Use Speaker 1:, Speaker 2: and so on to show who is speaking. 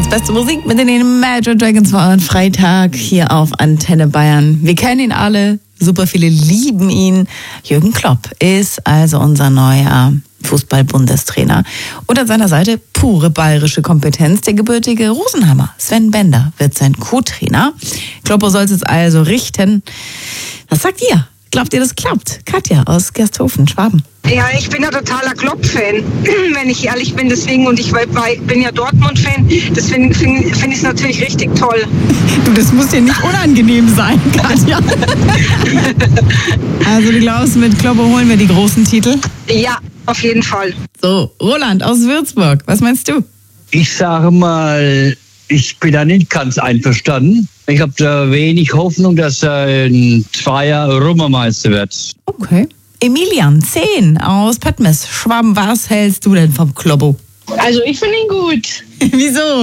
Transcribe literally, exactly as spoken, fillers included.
Speaker 1: Das beste Musik mit den Imagine Dragons war Freitag hier auf Antenne Bayern. Wir kennen ihn alle, super viele lieben ihn. Jürgen Klopp ist also unser neuer Fußball-Bundestrainer. Und an seiner Seite pure bayerische Kompetenz. Der gebürtige Rosenheimer Sven Bender wird sein Co-Trainer. Kloppo soll es jetzt also richten. Was sagt ihr? Glaubt ihr, das klappt? Katja aus Gersthofen, Schwaben.
Speaker 2: Ja, ich bin ja totaler Klopp-Fan, wenn ich ehrlich bin. Deswegen, und ich bin ja Dortmund-Fan, deswegen finde find ich es natürlich richtig toll.
Speaker 1: Du, das muss dir nicht unangenehm sein, Katja. Also du glaubst, mit Kloppo holen wir die großen Titel?
Speaker 2: Ja, auf jeden Fall.
Speaker 1: So, Roland aus Würzburg, was meinst du?
Speaker 3: Ich sage mal, ich bin da nicht ganz einverstanden. Ich habe da wenig Hoffnung, dass er ein Zweier Europameister wird.
Speaker 1: Okay. Emilian, zehn aus Pöttmes, Schwaben, was hältst du denn vom Kloppo?
Speaker 4: Also ich finde ihn gut.
Speaker 1: Wieso?